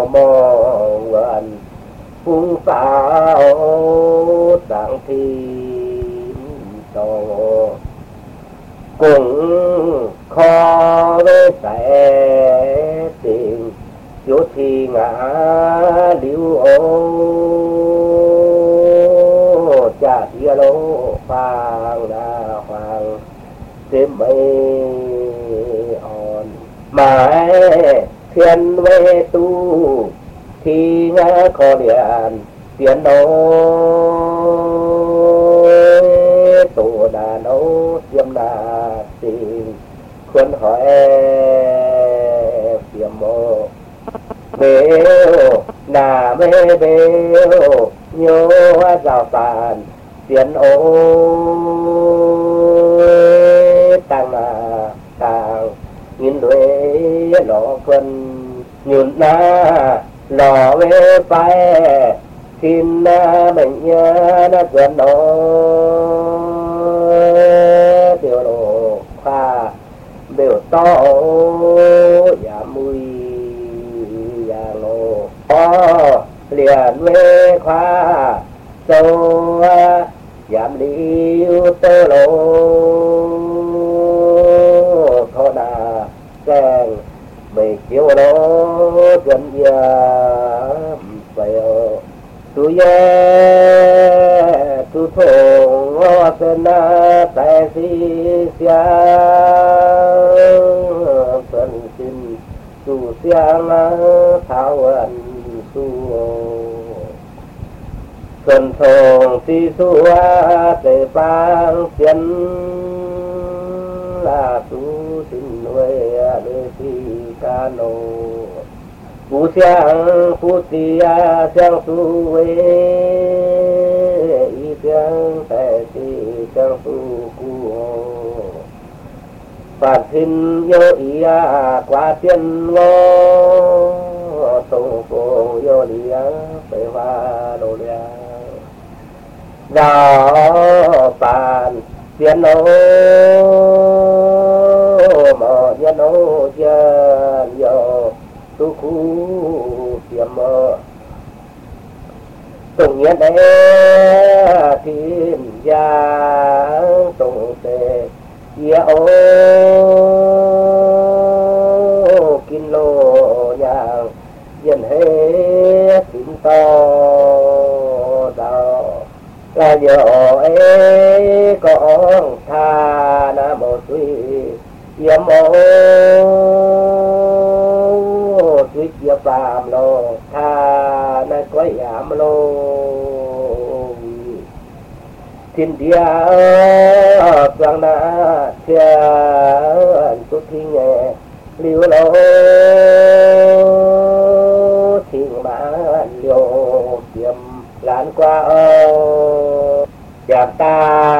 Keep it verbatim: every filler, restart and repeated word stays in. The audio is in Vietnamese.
mò gần phung pháo sáng thiên tổ cũng khó với sẽ tiền chỗ thì ngã liu ô cha kia lô phang đa hoàng thêm mây on mãi thiên về tu thì ngã khó điện tiền đâu tổ đà nấu tiêm đà tiền khuôn hỏi tiêm mô bêu nà mê bêu nhô rào tàn tiền ô tăng à tăng nghìn đuế lọ quân nhún na lò về phải xin bệnh nhớ nó gần đó điều đồ khoa biểu to giảm mùi vàng lô có liền về khoa sâu giảm liu tơ lô thọ đà kèng mày chiều đó gần giờ phải tu ye tu thong ngõ sơn tại si sia sơn xin tu xiang thảo ẩn su sơn thong si su tề bang tiền là tu xin nuôi đời si ca nô phú xiang phú tia xiang su huế y xiang tại ti xiang su cu phạt xin yo ý qua tiên ngô tổ phổ yo lia phải hoa đồ lia đó phàn tiên nô mà tiên nô chân yo tu khu tiệm mơ tổng nhiên đấy thiên gia tổng tề ia ô kinh lô nhàng dân hết tín to đạo là giờ ấy con tha na mô suy yếm ô suy chia phàm lô tha na có giảm lô thiên địa quang na thiên xuất thi nhẹ liu lô thiên mã liu tiệm lán qua ô giảm ta